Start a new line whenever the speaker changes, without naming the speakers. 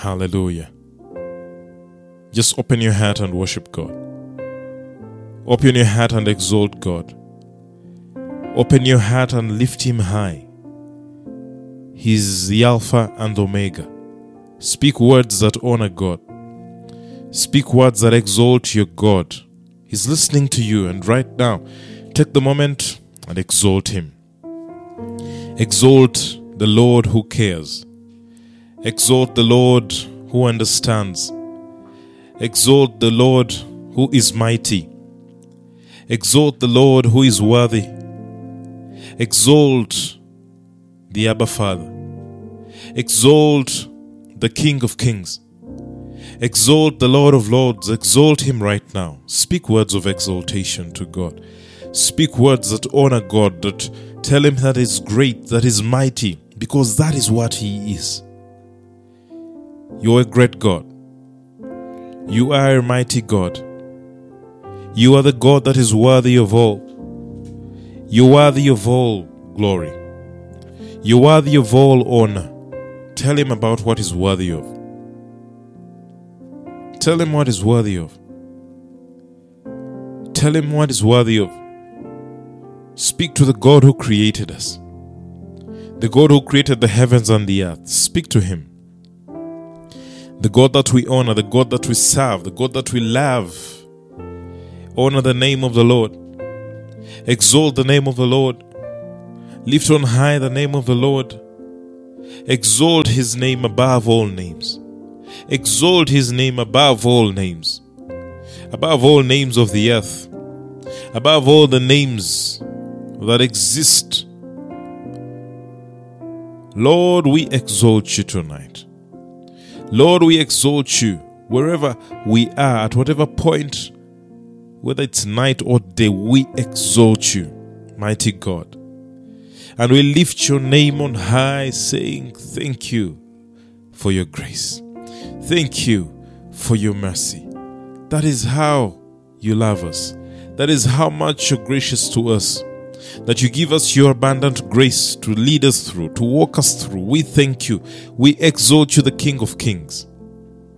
Hallelujah. Just open your heart and worship God. Open your heart and exalt God. Open your heart and lift Him high. He's the Alpha and Omega. Speak words that honor God. Speak words that exalt your God. He's listening to you, and right now, take the moment and exalt Him. Exalt the Lord who cares. Exalt the Lord who understands. Exalt the Lord who is mighty. Exalt the Lord who is worthy. Exalt the Abba Father. Exalt the King of Kings. Exalt the Lord of Lords. Exalt Him right now. Speak words of exaltation to God. Speak words that honor God, that tell Him that He's great, that He's mighty, because that is what He is. You're a great God. You are a mighty God. You are the God that is worthy of all. You're worthy of all glory. You're worthy of all honor. Tell Him about what He's worthy of. Tell Him what He's worthy of. Tell Him what He's worthy of. Speak to the God who created us. The God who created the heavens and the earth. Speak to Him. The God that we honor, the God that we serve, the God that we love. Honor the name of the Lord. Exalt the name of the Lord. Lift on high the name of the Lord. Exalt His name above all names. Exalt His name above all names. Above all names of the earth. Above all the names that exist. Lord, we exalt You tonight. Lord, we exalt You wherever we are, at whatever point, whether it's night or day, we exalt You, mighty God. And we lift Your name on high, saying, thank You for Your grace. Thank You for Your mercy. That is how You love us. That is how much You're gracious to us. That You give us Your abundant grace to lead us through, to walk us through. We thank You. We exalt You, the King of Kings.